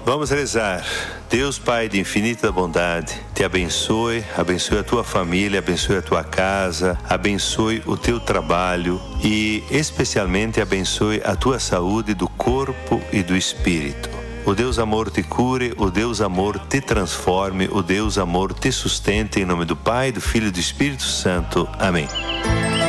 Vamos rezar. Deus Pai de infinita bondade, te abençoe, abençoe a tua família, abençoe a tua casa, abençoe o teu trabalho e especialmente abençoe a tua saúde do corpo e do espírito. O Deus amor te cure, o Deus amor te transforme, o Deus amor te sustente, em nome do Pai, do Filho e do Espírito Santo. Amém.